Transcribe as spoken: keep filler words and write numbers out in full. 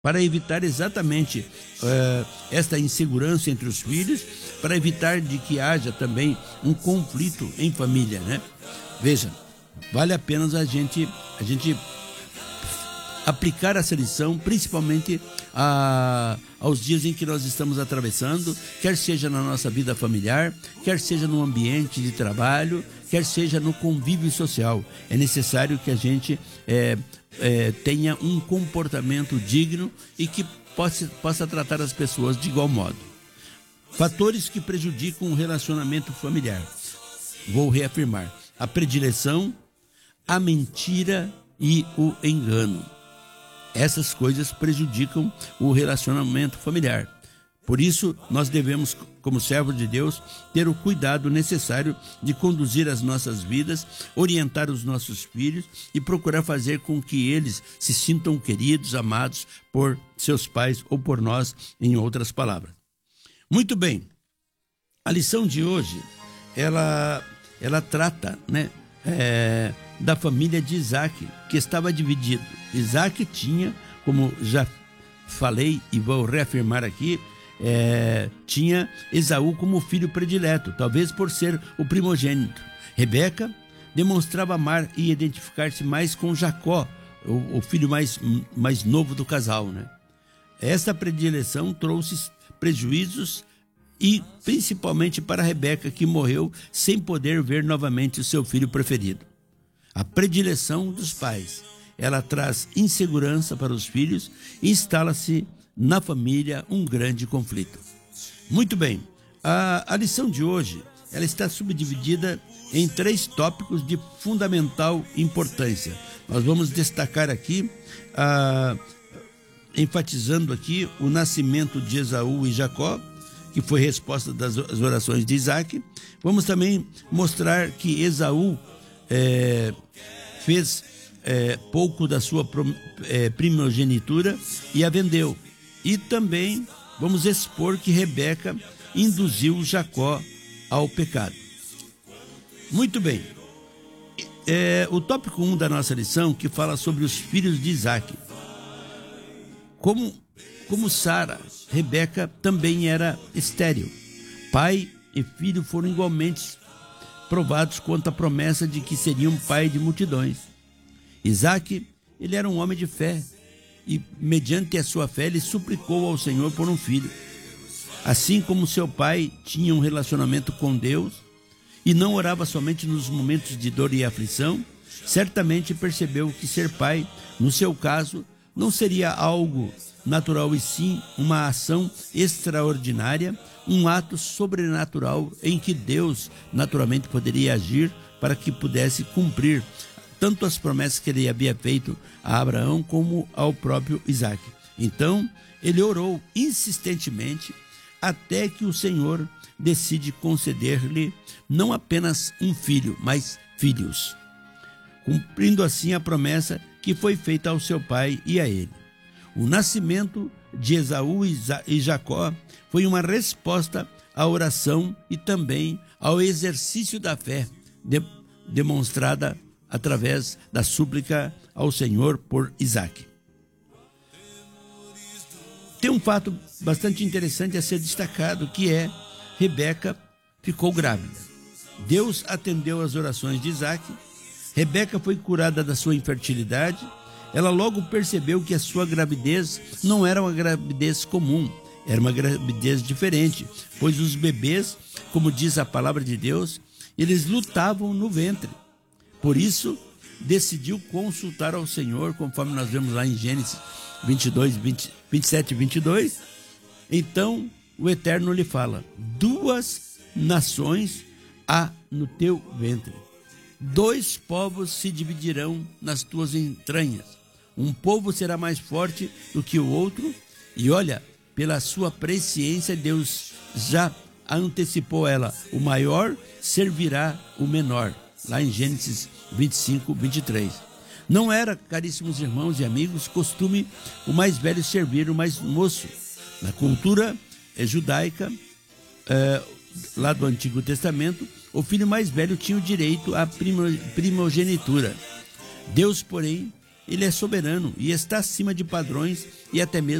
para evitar exatamente uh, esta insegurança entre os filhos, para evitar de que haja também um conflito em família, né? Veja, vale a pena a gente, a gente aplicar essa lição, principalmente a, aos dias em que nós estamos atravessando, quer seja na nossa vida familiar, quer seja no ambiente de trabalho, quer seja no convívio social. É necessário que a gente é, é, tenha um comportamento digno e que possa, possa tratar as pessoas de igual modo. Fatores que prejudicam o relacionamento familiar. Vou reafirmar: a predileção, a mentira e o engano. Essas coisas prejudicam o relacionamento familiar. Por isso, nós devemos, como servos de Deus, ter o cuidado necessário de conduzir as nossas vidas, orientar os nossos filhos e procurar fazer com que eles se sintam queridos, amados por seus pais ou por nós, em outras palavras. Muito bem, a lição de hoje, ela, ela trata, né, é, da família de Isaac, que estava dividido. Isaac tinha, como já falei e vou reafirmar aqui, é, tinha Esaú como filho predileto, talvez por ser o primogênito. Rebeca demonstrava amar e identificar-se mais com Jacó, o, o filho mais, mais novo do casal, né? Esta predileção trouxe prejuízos e principalmente para Rebeca, que morreu sem poder ver novamente o seu filho preferido. A predileção dos pais, ela traz insegurança para os filhos e instala-se na família um grande conflito. Muito bem, a, a lição de hoje, ela está subdividida em três tópicos de fundamental importância. Nós vamos destacar aqui, a, enfatizando aqui o nascimento de Esaú e Jacó, que foi resposta das orações de Isaac. Vamos também mostrar que Esaú é, fez é, pouco da sua é, primogenitura e a vendeu. E também vamos expor que Rebeca induziu Jacó ao pecado. Muito bem. É, o tópico um da nossa lição, que fala sobre os filhos de Isaac. Como, como Sara, Rebeca também era estéril. Pai e filho foram igualmente provados quanto à promessa de que seriam pai de multidões. Isaac, ele era um homem de fé e, mediante a sua fé, ele suplicou ao Senhor por um filho. Assim como seu pai tinha um relacionamento com Deus e não orava somente nos momentos de dor e aflição, certamente percebeu que ser pai, no seu caso, não seria algo natural e sim uma ação extraordinária, um ato sobrenatural em que Deus naturalmente poderia agir para que pudesse cumprir tanto as promessas que ele havia feito a Abraão como ao próprio Isaac. Então, ele orou insistentemente até que o Senhor decide conceder-lhe não apenas um filho, mas filhos, cumprindo assim a promessa que foi feita ao seu pai e a ele. O nascimento de Esaú e Jacó foi uma resposta à oração e também ao exercício da fé de, demonstrada através da súplica ao Senhor por Isaac. Tem um fato bastante interessante a ser destacado, que é Rebeca ficou grávida. Deus atendeu às orações de Isaac. Rebeca foi curada da sua infertilidade. Ela logo percebeu que a sua gravidez não era uma gravidez comum, era uma gravidez diferente, pois os bebês, como diz a palavra de Deus, eles lutavam no ventre. Por isso, decidiu consultar ao Senhor, conforme nós vemos lá em Gênesis vinte e dois, vinte, vinte e sete e vinte e dois. Então, o Eterno lhe fala: duas nações há no teu ventre. Dois povos se dividirão nas tuas entranhas. Um povo será mais forte do que o outro. E olha, pela sua presciência, Deus já antecipou ela. O maior servirá o menor. Lá em Gênesis vinte e cinco, vinte e três. Não era, caríssimos irmãos e amigos, costume o mais velho servir o mais moço. Na cultura judaica, é, lá do Antigo Testamento, o filho mais velho tinha o direito à primogenitura. Deus, porém, ele é soberano e está acima de padrões e até mesmo